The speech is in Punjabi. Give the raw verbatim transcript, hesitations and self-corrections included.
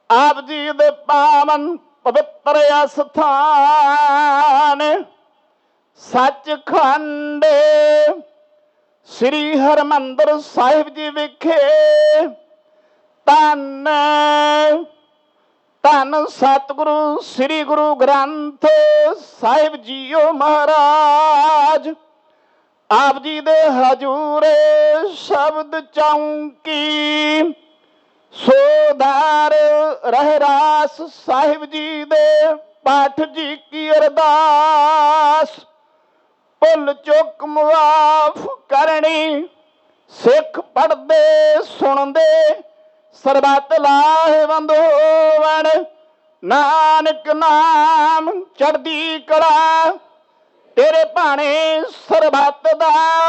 ਆਪ ਜੀ ਦੇ ਪਾਵਨ ਪਵਿੱਤਰ ਅਸਥਾਨ ਸੱਚਖੰਡ ਸ੍ਰੀ ਹਰਿਮੰਦਰ ਸਾਹਿਬ ਜੀ ਵਿਖੇ ਧੰਨ ਧੰਨ ਸਤਿਗੁਰੂ ਸ੍ਰੀ ਗੁਰੂ ਗ੍ਰੰਥ ਸਾਹਿਬ ਜੀਓ ਮਹਾਰਾਜ ਆਪ ਜੀ ਦੇ ਹਜੂਰੇ ਸ਼ਬਦ ਚੌਂਕੀ ਸੋਧਾਰ ਰਹਿਰਾਸ ਸਾਹਿਬ ਜੀ ਦੇ ਪਾਠ ਜੀ ਕੀ ਅਰਦਾਸ ਭੁੱਲ ਚੁੱਕ ਮੁਆਫ ਕਰਨੀ ਸਿੱਖ ਪੜ੍ਹਦੇ ਸੁਣਦੇ ਸਰਬੱਤ ਲਾਹੇਵੰਦ ਹੋਵਣ ਨਾਨਕ ਨਾਮ ਚੜ੍ਹਦੀ ਕਲਾ ਤੇਰੇ ਭਾਣੇ ਸਰਬੱਤ ਦਾ